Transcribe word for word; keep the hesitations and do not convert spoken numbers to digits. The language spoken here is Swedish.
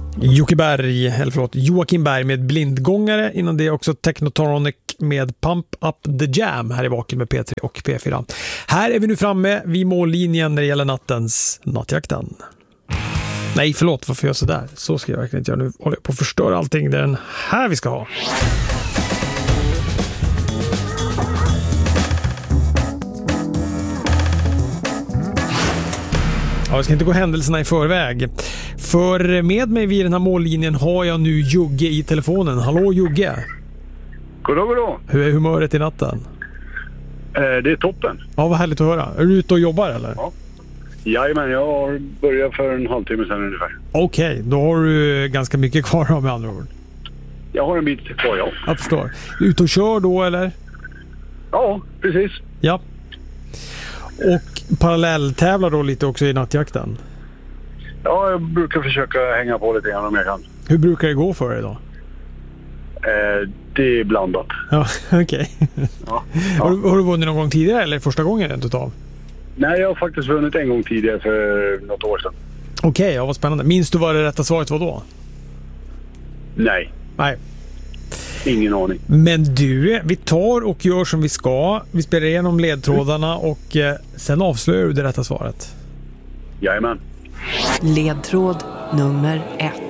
Jocke Berg, eller förlåt, Joakim Berg med Blindgångare. Innan det också Technotronic med Pump Up the Jam här i Vaken med P tre och P fyra. Här är vi nu framme vid mållinjen när det gäller nattens Nattjakten. Nej, förlåt, varför gör jag så där? Så ska jag verkligen inte göra. Nu håller jag på att förstöra allting. Det är den här vi ska ha. Ja, jag ska inte gå händelserna i förväg. För med mig vid den här mållinjen har jag nu Jugge i telefonen. Hallå Jugge. Goddag, goddag. Hur är humöret i natten? Eh, det är toppen. Ja, vad härligt att höra. Är du ute och jobbar eller? Ja. Jajamän, jag har börjat för en halvtimme sedan ungefär. Okej, okay, då har du ganska mycket kvar med andra ord. Jag har en bit kvar, ja. Jag förstår. Du är ute och kör då eller? Ja, precis. Ja. Och parallelltävlar då lite också i nattjakten? Ja, jag brukar försöka hänga på lite grann om jag kan. Hur brukar det gå för dig då? Eh, det är blandat. Ja, okej. Okay. Ja, ja. har, har du vunnit någon gång tidigare eller första gången rent utav? Nej, jag har faktiskt vunnit en gång tidigare för något år sedan. Okej, okay, ja, vad spännande. Minns du vad det rätta svaret var då? Nej. Nej. Ingen aning. Men du, vi tar och gör som vi ska. Vi spelar igenom ledtrådarna och eh, sen avslöjar du det rätta svaret. Jajamän. Ledtråd nummer ett.